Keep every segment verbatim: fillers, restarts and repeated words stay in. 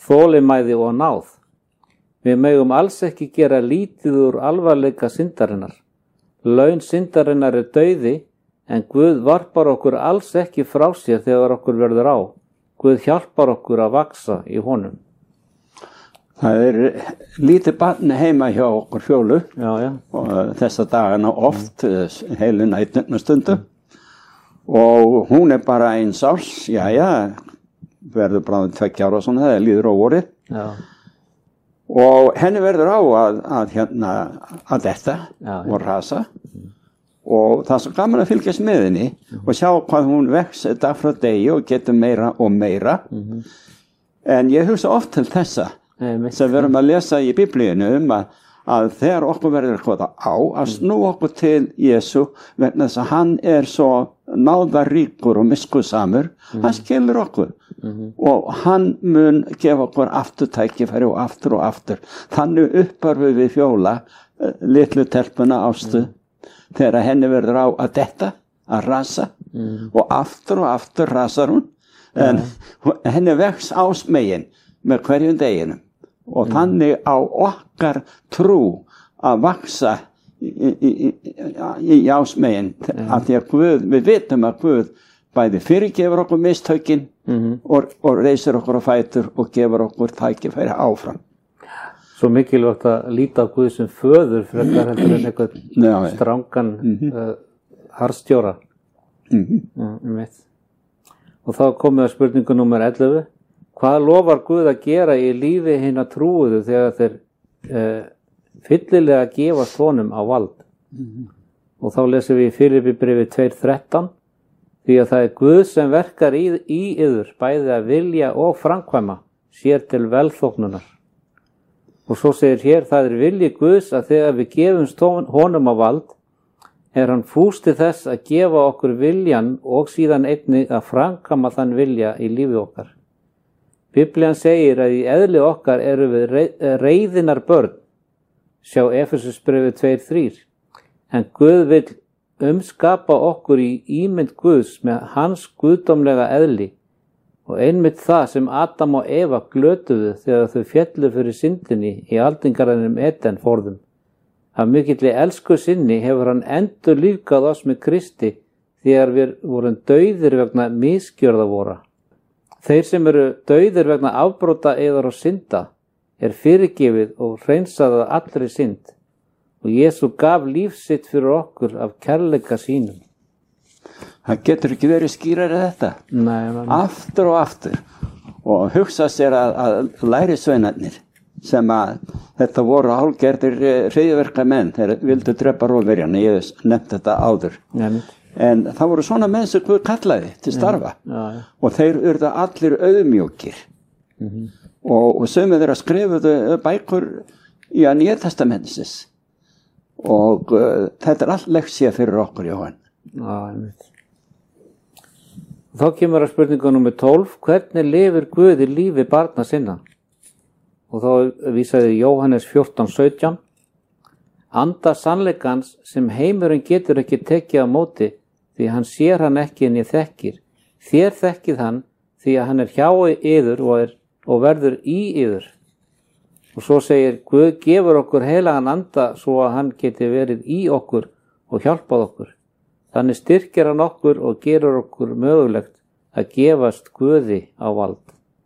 þolinmæði og náð. Við megum alls ekki gera lítið úr alvarleika syndarinnar. Laun syndarinnar er dauði, en Guð varpar okkur alls ekki frá sér þegar okkur verður á. Guð hjálpar okkur að vaksa í honum. Það er lítið barn heima hjá okkur Fjólu já, já. og þessa dagana oft mm. heilu nættunastundu og hún er bara eins árs, já, já, verður bráðum tveggja ára og svona, það líður á vorið. Já. Og henni verður á að, að hérna, að þetta já, og rasa mm. og það er svo gaman að fylgjast með henni mm. og sjá hvað hún vex dag frá degi og getur meira og meira. Mm. En ég hugsa oft til þessa sem við erum að lesa í Biblíinu um að, að þegar okkur verður eitthvað á að snú okkur til Jesú vegna þess að hann er svo náðaríkur og miskunnsamur, mm. hann skilur okkur mm-hmm. og hann mun gefa okkur aftur tækifæri og aftur og aftur. Þannig uppörfum við Fjóla litlu telpuna Ástu mm. þegar henni verður á að detta, að rasa mm. og aftur og aftur rasar hún en mm. henni vex ásmegin með hverjum deginum. Og mm. þannig á okkar trú að vaksa í, í, í, í ásmegin mm. að því að Guð, við vitum að Guð bæði fyrirgefur okkur mistökin mm. og, og reisir okkur á fætur og gefur okkur tækifæri áfram. Svo mikilvægt að líta á Guð sem föður frekar heldur en eitthvað Já, strangan mm-hmm. uh, harðstjóra. Mm-hmm. Ja, og þá komum við að spurningu númer ellefu. Hvað lofar Guð að gera í lífi hinna trúuðu þegar þeir uh, fyllilega gefast honum á vald? Mm-hmm. Og þá lesum við í Filippibréfi tvö þrettán því að það er Guð sem verkar í, í yður bæði að vilja og framkvæma sér til velþóknunar. Og svo segir hér, það er vilji Guðs að þegar við gefumst honum á vald er hann fús til þess að gefa okkur viljan og síðan einnig að framkvæma þann vilja í lífi okkar. Biblían segir að í eðli okkar eru við reiðinar börn, sjá Efesusbréfi tvö þrjú, en Guð vill umskapa okkur í ímynd Guðs með hans guðdómlega eðli og einmitt það sem Adam og Eva glötuðu þegar þau féllu fyrir syndinni í aldingarænum Eden forðum. Af mikilli elsku sinni hefur hann endur lífgað oss með Kristi þegar við vorum dauðir vegna misgjörða vora. Þeir sem eru dauðir vegna afbrota eða og synda er fyrirgefið og hreinsað af allri synd og Jesú gaf líf sitt fyrir okkur af kærleika sínum. Það getur ekki verið skýrari þetta. Nei, man... Aftur og aftur og hugsa sér að, að lærisveinarnir sem að þetta voru hálfgerðir hryðjuverka menn, þeir vildu drepa Rómverjana, ég hef nefnt þetta áður. Nei. En það voru svona menn sem Guð kallaði til starfa já, já. Og þeir urðu allir auðmjókir mm-hmm. og, og sömu þeirra skrifuðu bækur í að Nýja testamentisins og uh, þetta er allt leksía fyrir okkur Jóhann. Já, þá kemur að spurningu númer tólf, hvernig lifir Guð í lífi barna sinna? Og þá vísaði Jóhannes fjórtán sautján, anda sannleikans sem heimurinn getur ekki tekið á móti því hann sér hann ekki en ég þekkir. Þér þekkið hann því að hann er hjá yður og, er, og verður í yður. Og svo segir Guð gefur okkur heilagan anda svo að hann geti verið í okkur og hjálpað okkur. Þannig styrkir hann okkur og gerur okkur mögulegt að gefast Guði á vald.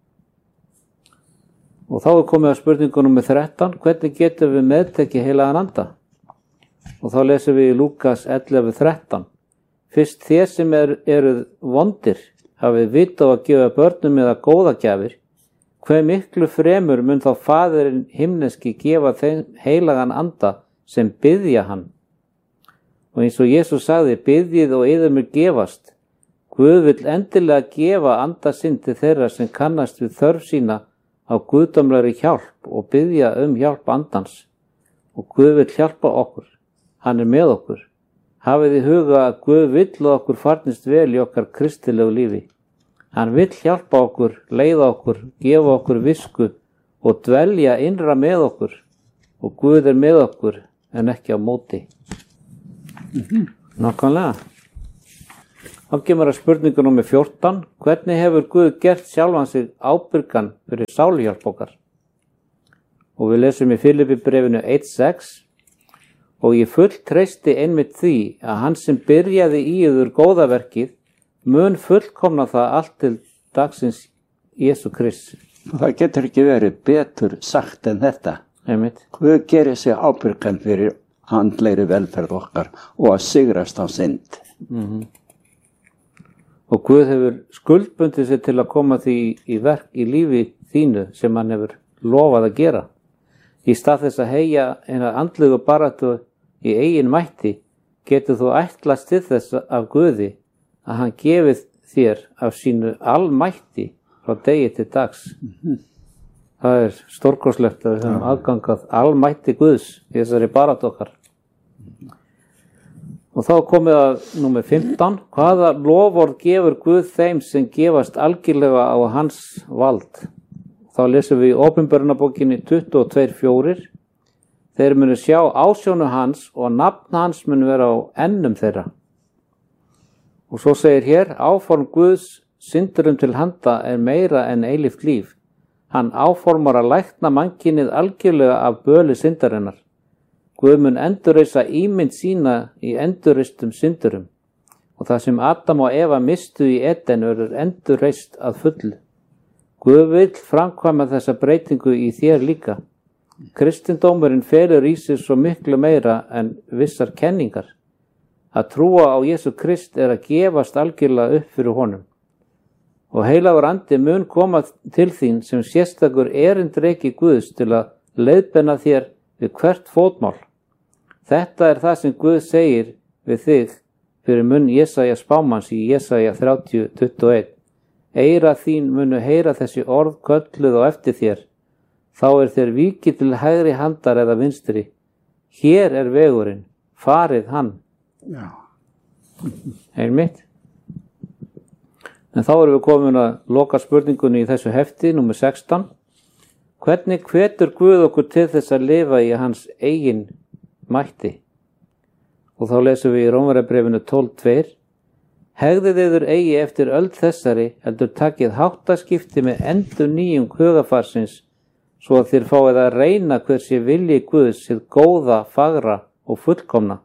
Og þá er komið að spurningu númer þrettán, hvernig getum við meðtekið heilagan anda? Og þá lesum við í Lúkas ellefu þrettán. Fyrst þér sem er, eruð vondir, hafið vit á að gefa börnum eða góða gjafir, hve miklu fremur mun þá Faðirinn himneski gefa þeim heilagan anda sem biðja hann. Og eins og Jesús sagði, biðjið og yður mun gefast. Guð vill endilega gefa anda sinn til þeirra sem kannast við þörf sína á guðdómlegri hjálp og biðja um hjálp andans. Og Guð vill hjálpa okkur. Hann er með okkur. Hafið í huga að Guð vill að okkur farnist vel í okkar kristilegu lífi. Hann vill hjálpa okkur, leiða okkur, gefa okkur visku og dvelja innra með okkur. Og Guð er með okkur en ekki á móti. Mm-hmm. Nákvæmlega. Þá kemur að spurningu númer fjórtán. Hvernig hefur Guð gert sjálfan sig ábyrgan fyrir sáluhjálp okkar? Og við lesum í Filippíbrefinu eitt sex. Og ég full treysti einmitt því að hann sem byrjaði í yður góðaverkið mun fullkomna það allt til dagsins Jesú Krist. Það getur ekki verið betur sagt en þetta. Einmitt. Guð gerir sig ábyrgan fyrir andlegri velferð okkar og að sigrast á synd. Mm-hmm. Og Guð hefur skuldbundið sig til að koma því í verk í lífi þínu sem hann hefur lofað að gera. Í stað þess að heyja eina andlegu baráttu í eigin mætti, getur þú ætlast til þess af Guði að hann gefið þér af sínu almætti frá degi til dags. Mm-hmm. Það er stórkostlegt að við höfum aðgangað almætti Guðs í þessari baráttu okkar. Og þá komið að númer fimmtán. Hvaða loforð gefur Guð þeim sem gefast algjörlega á hans vald? Þá lesum við í Opinberunarbókinni tuttugu og tvö fjórir. Þeir munu sjá ásjónu hans og nafn hans munu vera á ennum þeirra. Og svo segir hér, áform Guðs syndurum til handa er meira en eilíft líf. Hann áformar að lækna mannkynið algjörlega af böli syndarinnar. Guð mun endurreisa ímynd sína í endurreistum syndurum og það sem Adam og Eva mistu í Eden verður endurreist að fullu. Guð vill framkvæma þessa breytingu í þér líka. Kristindómurinn felur í sig svo miklu meira en vissar kenningar. Að trúa á Jesú Krist er að gefast algjörlega upp fyrir honum. Og heilagur andi mun koma til þín sem sérstakur erindreki Guðs til að leiðbeina þér við hvert fótmál. Þetta er það sem Guð segir við þig fyrir munn Jesaja spámanns í Jesaja þrjátíu tuttugu og eitt. Eyra þín munu heyra þessi orð kölluð á eftir þér. Þá er þér vikið til hægri handar eða vinstri. Hér er vegurinn, farið hann. Já. Einmitt. En þá erum við komin að loka spurningunni í þessu hefti, númer sextán. Hvernig hvetur Guð okkur til þess að lifa í hans eigin mætti? Og þá lesum við í Rómverjabréfinu tólf tvö. Hegðið yður eigi eftir öld þessari, heldur takið háttaskipti með endurnýjung hugafarsins, svo að þér fáið að reyna hver sé vilji Guðs, hið góða, fagra og fullkomna.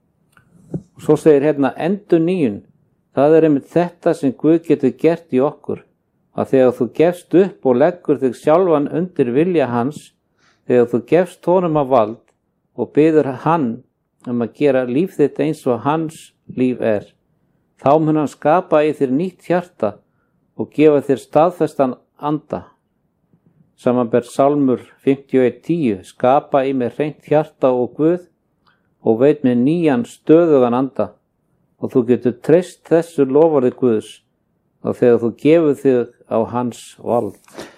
Og svo segir hérna endurnýjun. Það er einmitt þetta sem Guð getur gert í okkur, að þegar þú gefst upp og leggur þig sjálfan undir vilja hans, þegar þú gefst honum að vald og biður hann um að gera líf þitt eins og hans líf er, þá mun hann skapa í þér nýtt hjarta og gefa þér staðfestan anda. Samanber Sálmur fimmtíu og eitt tíu, skapa í mér hreint hjarta og Guð og veit mér nýjan stöðugan anda, og þú getur treyst þessu loforði Guðs og þegar þú gefur þig á hans vald.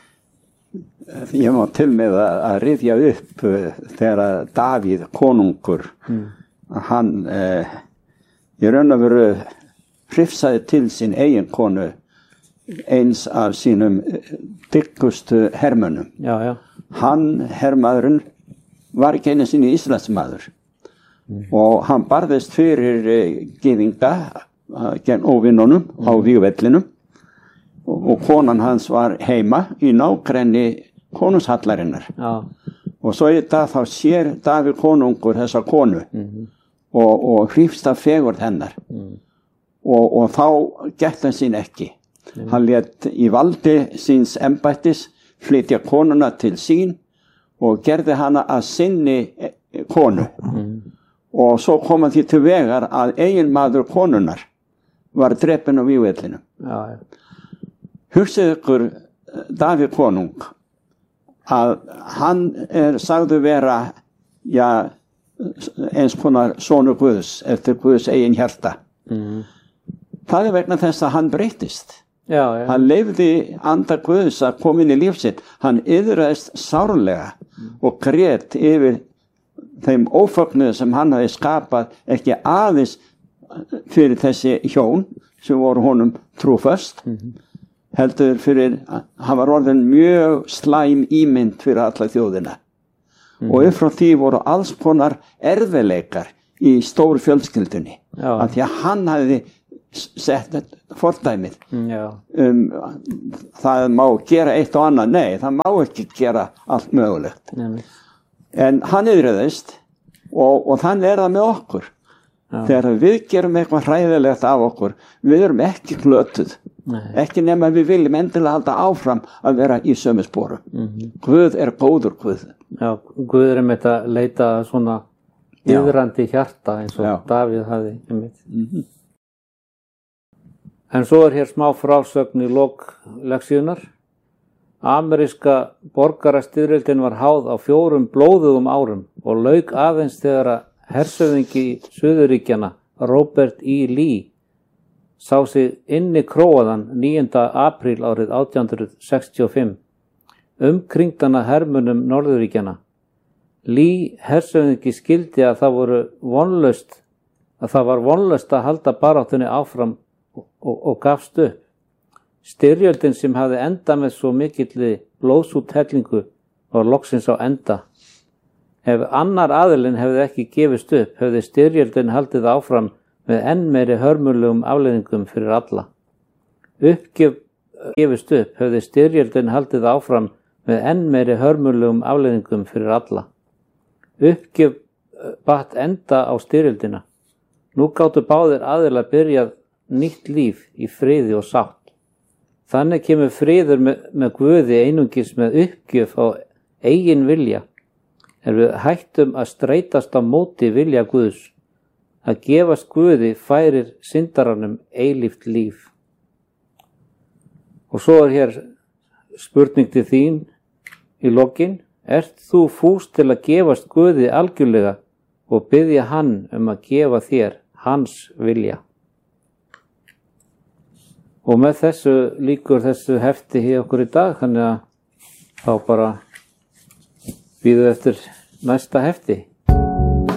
Ég má til með að, að rifja upp þegar Davíð konungur, mm. hann eh, í raun og veru hrifsaði til sín eigin konu eins af sínum dyggustu hermönnum. Já, já. Hann, hermaðurinn, var ekki einu sinni íslandsmaður mm. og hann barðist fyrir eh, gyðinga gegn óvinnunum mm. á vígvellinum og, og konan hans var heima í nágrenni konungshallarinnar. Já. Og svo í dag þá sér Davíð konungur þessa konu mm. og, og hrifst af fegurð hennar mm. og, og þá gætti hann sín ekki. Mm. Hann lét í valdi síns embættis flytja konuna til sín og gerði hana að sinni konu mm. og svo kom hann því til vegar að eiginmaður konunar var drepinn á vígvellinum. Já, já. Hugsið ykkur Davíð konung að hann er sagður vera ja, eins konar sonur Guðs eftir Guðs eigin hjarta. Mm. Það er vegna þess að hann breytist. Já, já. Hann leyfði anda Guðs að koma inn í líf sitt. Hann iðraðist sárlega mm. og grét yfir þeim ófögnuði sem hann hafi skapað, ekki aðeins fyrir þessi hjón sem voru honum trúföst, mm-hmm. heldur fyrir, hann var orðin mjög slæm ímynd fyrir alla þjóðina. Mm. Og upp frá því voru alls konar erfiðleikar í stóru fjölskyldunni. Já. Af því að hann hafði sett fordæmið um, það má gera eitt og annað, nei, það má ekki gera allt mögulegt Nei. En hann yfirðist og, og þannig er það með okkur Já. Þegar við gerum eitthvað hræðilegt af okkur við erum ekki glötuð Nei. Ekki nema við viljum endilega halda áfram að vera í sömu sporu mm-hmm. Guð er góður Guð Já, Guð er með þetta leita svona yðrandi hjarta eins og Já. Davíð hafði mm-hmm. En svo er hér smá frásögn í lok leksíunar. Ameríska borgarastyrjöldin var háð á fjórum blóðugum árum og lauk aðeins þegar að hershöfðingi Suðurríkjanna, Robert E. Lee, sá sig inni króaðan níunda apríl árið átján hundruð sextíu og fimm, umkringdana hermunum Norðurríkjanna. Lee hershöfðingi skildi að það voru vonlaust, að það var vonlaust að halda baráttunni áfram og, og, og gafst upp. Styrjöldin sem hafði enda með svo mikilli blóðsúthellingu var loksins á enda. Ef annar aðilinn hefði ekki gefist upp, hefði styrjöldin haldið áfram með enn meiri hörmulegum afleiðingum fyrir alla. Uppgjöf gefist upp, hefði styrjöldin haldið áfram með enn meiri hörmulegum afleiðingum fyrir alla. Uppgjöf batt enda á styrjöldina. Nú gátu báðir aðilar byrjað nýtt líf í friði og sátt. Þannig kemur friður með, með Guði einungis með uppgjöf á eigin vilja. Er við hættum að streitast á móti vilja Guðs. Að gefast Guði færir syndaranum eilíft líf. Og svo er hér spurning til þín í lokin. Ert þú fús til að gefast Guði algjörlega og biðja hann um að gefa þér hans vilja? Og með þessu líkur þessu hefti hér okkur í dag, þannig að þá bara bíðu eftir næsta hefti.